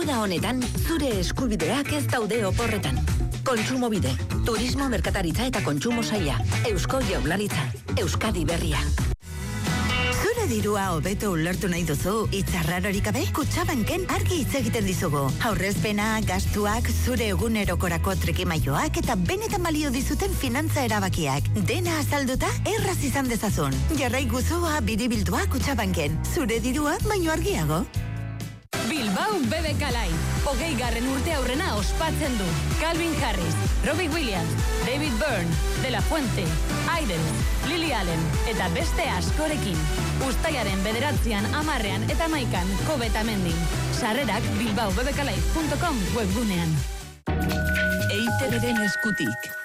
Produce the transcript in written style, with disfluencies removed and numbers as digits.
Uda honetan, zure eskubideak ez daude oporretan. Kontsumobide, turismo, merkataritza eta kontsumo saila. Eusko Jaurlaritza, Euskadi berria. Zure dirua hobeto ulertu nahi duzu, itzarrarorik gabe, Kutxabanken argi hitz egiten dizugu. Aurrezpena, gastuak, zure egunerokorako trikimaioak eta benetan balio dizuten finantza erabakiak. Dena azalduta, erraz izan dezazun. Jarrai guzoa biribildua Kutxabanken. Zure dirua baino argiago. Bilbao BBK Live. 20. urte aurrena ospatzen du. Calvin Harris, Robbie Williams, David Byrne, De La Fuente, Idles, Lily Allen eta beste askorekin. Uztailaren 9, 10 eta 11 Kobe eta Mendin. Sarrerak bilbaobbklive.com webgunean. EITB-ren eskutik.